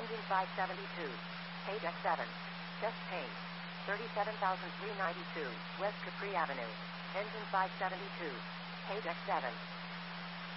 Engine 572. Page X7. Chest pain. 37,392. West Capri Avenue. Engine 572. Page X7.